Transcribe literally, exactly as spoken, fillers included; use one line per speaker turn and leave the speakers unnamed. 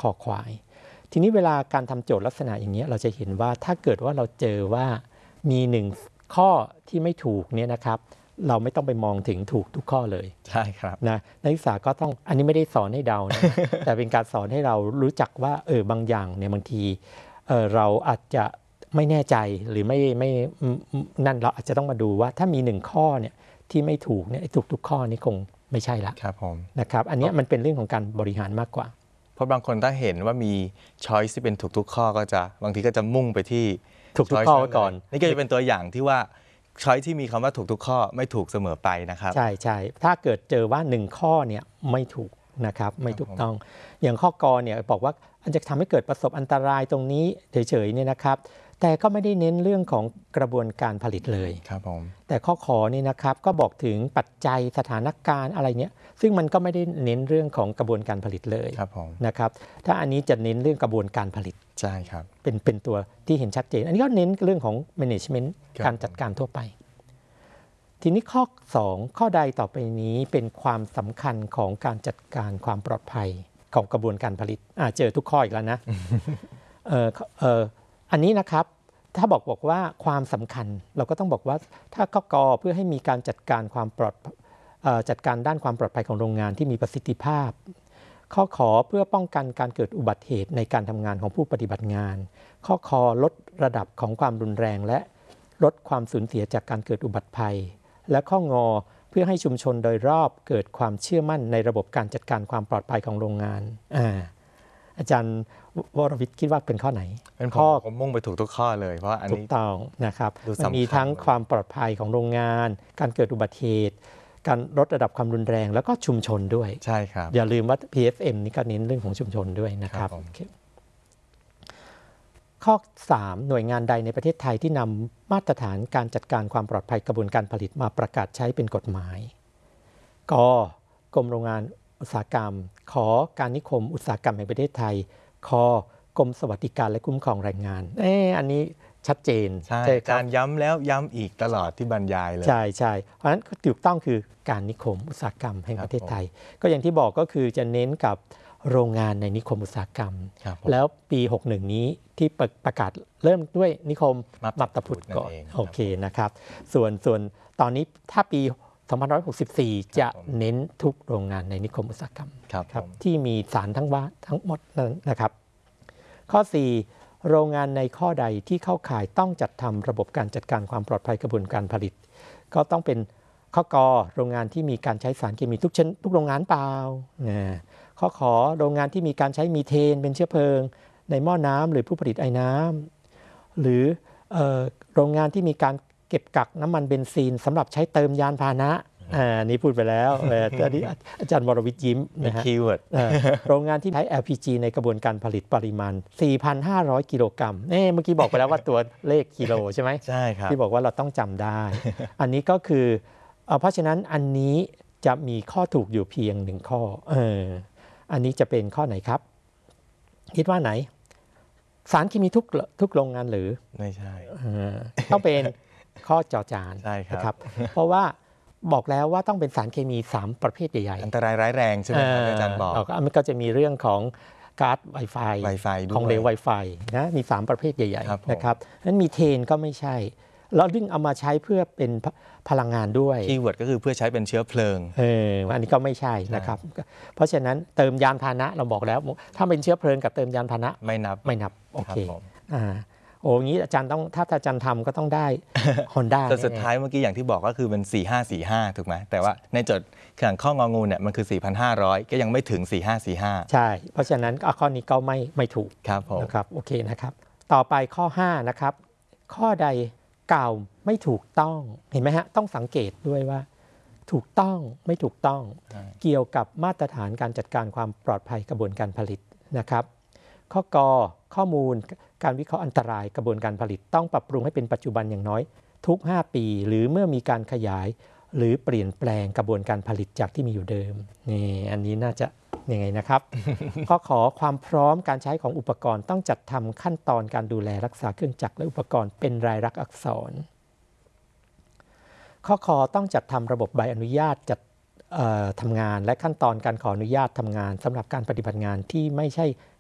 คอควายทีนี้เวลาการทำโจทย์ลักษณะอย่างนี้เราจะเห็นว่าถ้าเกิดว่าเราเจอว่ามีหนึ่งข้อที่ไม่ถูกเนี่ยนะครับเราไม่ต้องไปมองถึงถูกทุกข้อเลย
ใช่ครับ
นะนักศึกษาก็ต้องอันนี้ไม่ได้สอนให้เดานะ แต่เป็นการสอนให้เรารู้จักว่าเออบางอย่างเนี่ยบางทีเออเราอาจจะไม่แน่ใจหรือไม่ไม่นั่นเราอาจจะต้องมาดูว่าถ้ามีหนึ่งข้อเนี่ยที่ไม่ถูกเนี่ยถูกทุกข้อนี้คงไม่ใช่ละ
ครับผม
นะครับอันนี้มันเป็นเรื่องของการบริหารมากกว่า
เพราะบางคนถ้าเห็นว่ามีช้อยส์ที่เป็นถูกทุกข้อก็จะบางทีก็จะมุ่งไปที่
ถูกทุกข้อไว้ก่อน
นี่ก็จะเป็นตัวอย่างที่ว่าช้อยที่มีคำว่าถูกทุกข้อไม่ถูกเสมอไปนะครับ
ใช่ใช่ถ้าเกิดเจอว่าหนึ่งข้อเนี่ยไม่ถูกนะครับไม่ถูกต้องอย่างข้อกอเนี่ยบอกว่าอาจจะทำให้เกิดประสบอันตรายตรงนี้เฉยๆเนี่ยนะครับแต่ก็ไม่ได้เน้นเรื่องของกระบวนการผลิตเลย
ครับผม
แต่ข้อขอนี่นะครับก็บอกถึงปัจจัยสถานการณ์อะไรเนี้ยซึ่งมันก็ไม่ได้เน้นเรื่องของกระบวนการผลิตเลย
ครับผม
นะครับถ้าอันนี้จะเน้นเรื่องกระบวนการผลิต
ใช่ครับ
เป็นเป็นตัวที่เห็นชัดเจนอันนี้ก็เน้นเรื่องของ management การจัดการทั่วไปทีนี้ข้อสองข้อใดต่อไปนี้เป็นความสำคัญของการจัดการความปลอดภัยของกระบวนการผลิตอ่าเจอทุกข้ออีกแล้วนะ เออเอออันนี้นะครับถ้าบอกบอกว่าความสำคัญเราก็ต้องบอกว่าถ้าข้อกอเพื่อให้มีการจัดการความปลอดจัดการด้านความปลอดภัยของโรงงานที่มีประสิทธิภาพข้อขอเพื่อป้องกันการเกิดอุบัติเหตุในการทำงานของผู้ปฏิบัติงานข้อคอลดระดับของความรุนแรงและลดความสูญเสียจากการเกิดอุบัติภัยและข้องอเพื่อให้ชุมชนโดยรอบเกิดความเชื่อมั่นในระบบการจัดการความปลอดภัยของโรงงานอ่าอาจารย์วรวิทย์คิดว่าเป็นข้อไหน
เป็นข้อผมมุ่งไปถูกทุกข้อเลยเพราะอันนี้
ถูกต้องนะครับมันมีทั้งความปลอดภัยของโรงงานการเกิดอุบัติเหตุการลดระดับความรุนแรงแล้วก็ชุมชนด้วย
ใช่ครับ
อย่าลืมว่า พี เอฟ เอ็ม นี่ก็เน้นเรื่องของชุมชนด้วยนะครับข้อสามหน่วยงานใดในประเทศไทยที่นำมาตรฐานการจัดการความปลอดภัยกระบวนการผลิตมาประกาศใช้เป็นกฎหมายกกรมโรงงานอุตสาหกรรมขอการนิคมอุตสาหกรรมแห่งประเทศไทยคกรมสวัสดิการและคุ้มครองแรงงานเอออันนี้ชัดเจน
ใช่การย้ำแล้วย้ำอีกตลอดที่บรรยายเลย
ใช่ใช่เพราะฉะนั้นถูกต้องคือการนิคมอุตสาหกรรมแห่งประเทศไทยก็อย่างที่บอกก็คือจะเน้นกับโรงงานในนิคมอุตสาหกรรมแล้วปีหกสิบเอ็ดนี้ที่ประกาศเริ่มด้วยนิคมมับตาพุดก่อนโอเคนะครับส่วนส่วนตอนนี้ถ้าปีสองพันห้าร้อยหกสิบสี่จะเน้นทุกโรงงานในนิคมอุตสาหกรรมครับที่มีสารทั้งว่าทั้งหมดนั้นนะครับข้อสี่โรงงานในข้อใดที่เข้าข่ายต้องจัดทำระบบการจัดการความปลอดภัยกระบวนการผลิตก็ต้องเป็นข้อกอโรงงานที่มีการใช้สารเคมีทุกชนิดทุกโรงงานเปล่าข้อขอโรงงานที่มีการใช้มีเทนเป็นเชื้อเพลิงในหม้อน้ำหรือผู้ผลิตไอ้น้ำหรือเอ่อโรงงานที่มีการเก็บกักน้ำมันเบนซินสำหรับใช้เติมยานพาหนะอ่านี่พูดไปแล้วอันนี้อาจารย์วรวิทย์ยิ้มนะฮะ
คีย์เวิร์ด
โรงงานที่ใช้ แอล พี จี ในกระบวนการผลิตปริมาณ สี่พันห้าร้อย กิโลกรัมเมื่อกี้บอกไปแล้วว่าตัวเลขกิโลใช่ไหม
ใช่ครับ
ที่บอกว่าเราต้องจำได้ อันนี้ก็คือเพราะฉะนั้นอันนี้จะมีข้อถูกอยู่เพียงหนึ่งข้อเอออันนี้จะเป็นข้อไหนครับคิดว่าไหนสารเคมีทุกทุกโรงงานหรือ
ไม่ใช่
ต้องเป็นข้อจอจาน
ใช่
ครับเพราะว่าบอกแล้วว่าต้องเป็นสารเคมีสามประเภทใหญ่
ๆอันตรายร้ายแรงใช่ไหมครับอาจารย์บอก
มันก็จะมีเรื่องของก๊าซไวไฟของเหลวไวไฟนะมีสามประเภทใหญ่ๆนะครับนั้นมีเทนก็ไม่ใช่เราดึงเอามาใช้เพื่อเป็นพลังงานด้วย
คีย์เวิร์ดก็คือเพื่อใช้เป็นเชื้อเพลิง
เอออันนี้ก็ไม่ใช่นะครับเพราะฉะนั้นเติมยานพาหนะเราบอกแล้วถ้าเป็นเชื้อเพลิงกับเติมยานพาหนะ
ไม่นับ
ไม่นับโอเคอ่าโอ้งี้อาจารย์ต้องถ้าอาจารย์ทำก็ต้องได้ Honda
แต่สุดท้ายเมื่อกี้อย่างที่บอกก็คือเป็นสี่ห้าสี่ห้าถูกไหมแต่ว่าในจดข่งข้ององูเนี่ยมันคือ สี่พันห้าร้อย ก็ยังไม่ถึงสี่ห้าสี่ห้า
ใช่เพราะฉะนั้นข้อนี้ก็ไม่ไม่ถูก
ครับผม
นะครับโอเคนะครับต่อไปข้อห้านะครับข้อใดกล่าวไม่ถูกต้องเห็นไหมฮะต้องสังเกตด้วยว่าถูกต้องไม่ถูกต้องเกี่ยวกับมาตรฐานการจัดการความปลอดภัยกระบวนการผลิตนะครับข้อกอข้อมูลการวิเคราะห์อันตรายกระบวนการผลิตต้องปรับปรุงให้เป็นปัจจุบันอย่างน้อยทุกห้าปีหรือเมื่อมีการขยายหรือเปลี่ยนแปลงกระบวนการผลิตจากที่มีอยู่เดิมนี่อันนี้น่าจะยังไงนะครับ ข้อขอความพร้อมการใช้ของอุปกรณ์ต้องจัดทำขั้นตอนการดูแลรักษาเครื่องจักรและอุปกรณ์เป็นรายลักษณ์อักษรข้อขอต้องจัดทำระบบใบอนุญาตจัดทำงานและขั้นตอนการขออนุญาตทำงานสำหรับการปฏิบัติงานที่ไม่ใช่